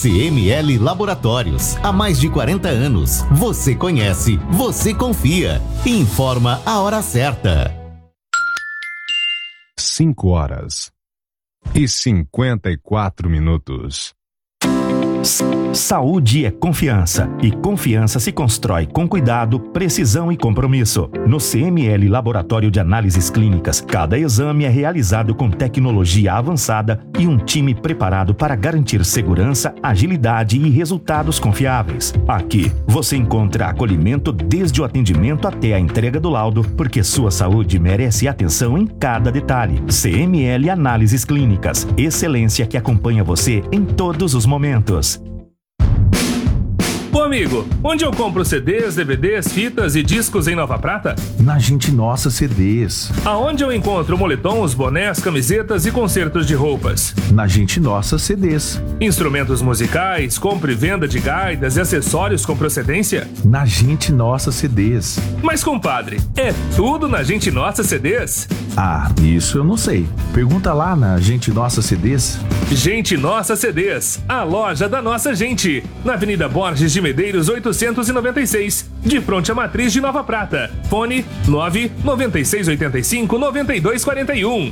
CML Laboratórios, há mais de 40 anos. Você conhece, você confia. Informa a hora certa. 5h54. Saúde é confiança, e confiança se constrói com cuidado, precisão e compromisso. No CML Laboratório de Análises Clínicas, cada exame é realizado com tecnologia avançada e um time preparado para garantir segurança, agilidade e resultados confiáveis. Aqui, você encontra acolhimento desde o atendimento até a entrega do laudo, porque sua saúde merece atenção em cada detalhe. CML Análises Clínicas, excelência que acompanha você em todos os momentos. Ô amigo, onde eu compro CDs, DVDs, fitas e discos em Nova Prata? Na Gente Nossa CDs. Aonde eu encontro moletons, bonés, camisetas e consertos de roupas? Na Gente Nossa CDs. Instrumentos musicais, compra e venda de gaitas e acessórios com procedência? Na Gente Nossa CDs. Mas compadre, é tudo na Gente Nossa CDs? Ah, isso eu não sei. Pergunta lá na Gente Nossa CDs. Gente Nossa CDs, a loja da nossa gente. Na Avenida Borges de Medeiros 896, de fronte à Matriz de Nova Prata. Fone 99685-9241.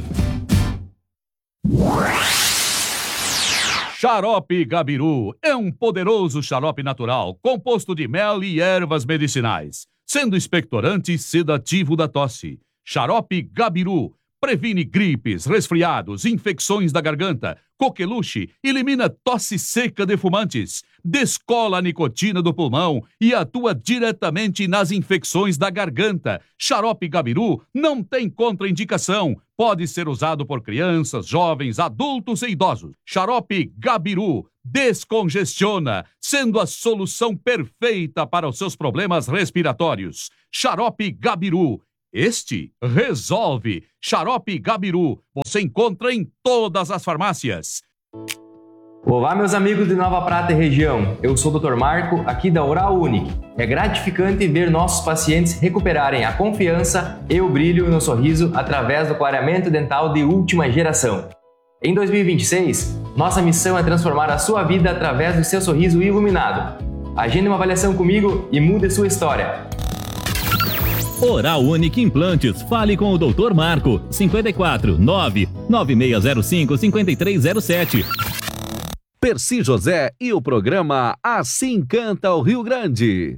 Xarope Gabiru é um poderoso xarope natural, composto de mel e ervas medicinais, sendo expectorante e sedativo da tosse. Xarope Gabiru previne gripes, resfriados, infecções da garganta, coqueluche, elimina tosse seca de fumantes, descola a nicotina do pulmão e atua diretamente nas infecções da garganta. Xarope Gabiru não tem contraindicação. Pode ser usado por crianças, jovens, adultos e idosos. Xarope Gabiru descongestiona, sendo a solução perfeita para os seus problemas respiratórios. Xarope Gabiru. Este resolve. Xarope Gabiru. Você encontra em todas as farmácias. Olá, meus amigos de Nova Prata e região. Eu sou o Dr. Marco, aqui da Oral Unique. É gratificante ver nossos pacientes recuperarem a confiança e o brilho no sorriso através do clareamento dental de última geração. Em 2026, nossa missão é transformar a sua vida através do seu sorriso iluminado. Agende uma avaliação comigo e mude sua história. Oral Unique Implantes. Fale com o Dr. Marco. 54 99605 5307. Percy José e o programa Assim Canta o Rio Grande.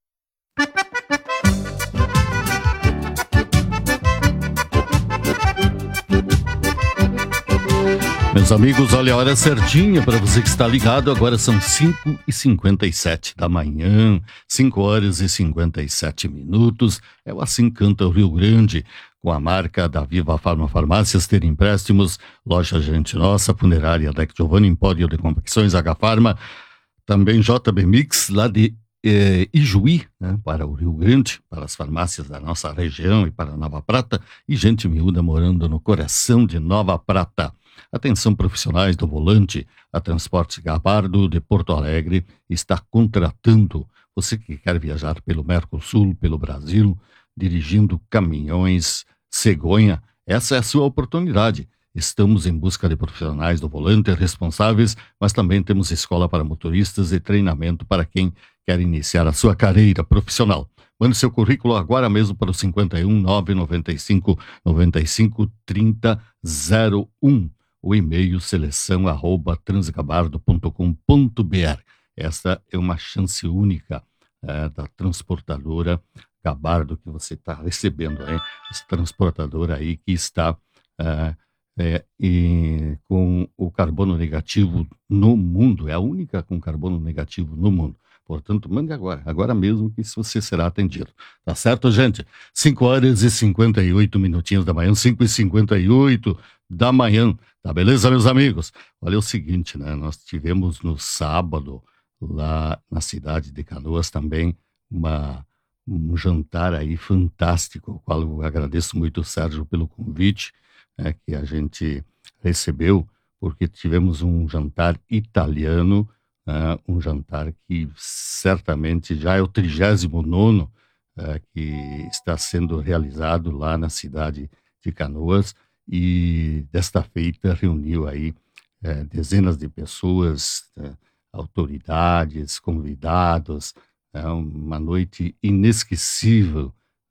Meus amigos, olha a hora certinha para você que está ligado. Agora são 5h57 da manhã, 5h57. É o Assim Canta o Rio Grande, com a marca da Viva Farma Farmácias, Ter Empréstimos, Loja Gente Nossa, Funerária Deck Giovanni, Empório de Confecções, H-Farma, também JB Mix, lá de Ijuí, né, para o Rio Grande, para as farmácias da nossa região e para Nova Prata, e gente miúda morando no coração de Nova Prata. Atenção profissionais do volante, a Transportes Gabardo de Porto Alegre está contratando você que quer viajar pelo Mercosul, pelo Brasil, dirigindo caminhões cegonha. Essa é a sua oportunidade. Estamos em busca de profissionais do volante responsáveis, mas também temos escola para motoristas e treinamento para quem quer iniciar a sua carreira profissional. Mande seu currículo agora mesmo para o 51 995 95 30 01. O e-mail seleção@transgabardo.com.br. Esta é uma chance única da transportadora Gabardo que você está recebendo, hein? Essa transportadora aí que está com o carbono negativo no mundo. É a única com carbono negativo no mundo. Portanto, mande agora mesmo que você será atendido. Tá certo, gente? 5h58 da manhã, 5h58 da manhã. Tá beleza, meus amigos? Olha o seguinte, né? Nós tivemos no sábado, lá na cidade de Canoas, também um jantar aí fantástico, ao qual eu agradeço muito o Sérgio pelo convite, que a gente recebeu, porque tivemos um jantar italiano, um jantar que certamente já é o 39º que está sendo realizado lá na cidade de Canoas, e desta feita reuniu aí dezenas de pessoas autoridades, convidados, uma noite inesquecível,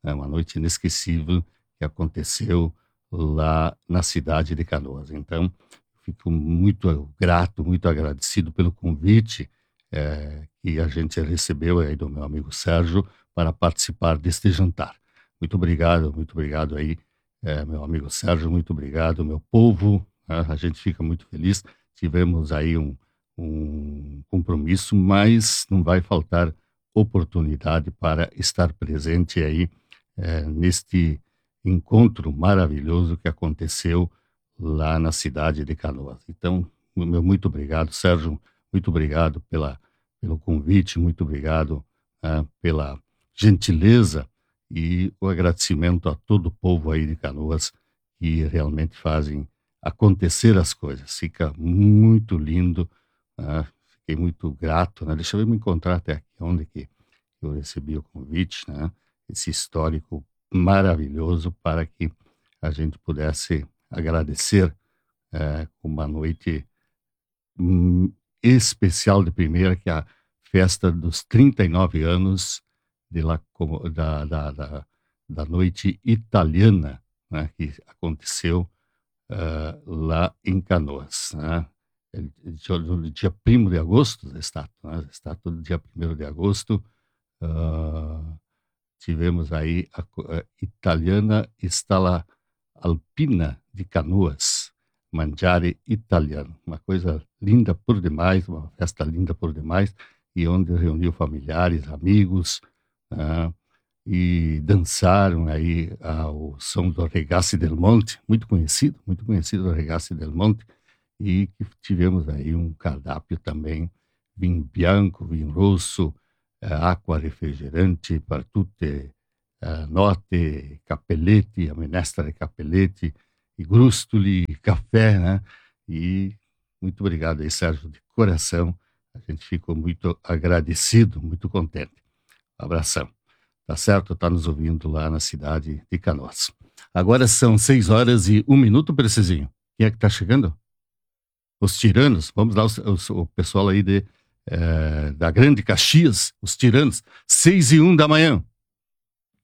que aconteceu lá na cidade de Canoas. Então, fico muito grato, muito agradecido pelo convite que a gente recebeu aí do meu amigo Sérgio para participar deste jantar. Muito obrigado aí, meu amigo Sérgio, muito obrigado, meu povo, a gente fica muito feliz. Tivemos aí um compromisso, mas não vai faltar oportunidade para estar presente aí neste encontro maravilhoso que aconteceu lá na cidade de Canoas. Então, meu muito obrigado, Sérgio, muito obrigado pelo convite, muito obrigado pela gentileza e o agradecimento a todo o povo aí de Canoas que realmente fazem acontecer as coisas. Fica muito lindo, fiquei muito grato, Deixa eu me encontrar até aqui, onde que eu recebi o convite, Esse histórico maravilhoso para que a gente pudesse agradecer uma noite especial de primeira, que é a festa dos 39 anos da noite italiana, que aconteceu lá em Canoas. No dia 1º de agosto, a estátua do dia 1º de agosto, tivemos aí a italiana Stalla Alpina de Canoas, Mangiare Italiano, uma coisa linda por demais, uma festa linda por demais, e onde reuniu familiares, amigos, e dançaram aí ao som do Regasse del Monte, muito conhecido o Regasse del Monte, e que tivemos aí um cardápio também, vinho bianco, vinho rosso, acqua refrigerante, partute, note, capelletti, a minestra de capelletti, e grustuli, café, E muito obrigado aí, Sérgio, de coração. A gente ficou muito agradecido, muito contente. Abração. Tá certo? Tá nos ouvindo lá na cidade de Canoas. Agora são 6h01, precisinho. Quem é que tá chegando? Os Tiranos. Vamos lá, o pessoal aí da Grande Caxias, os Tiranos. 6h01 da manhã.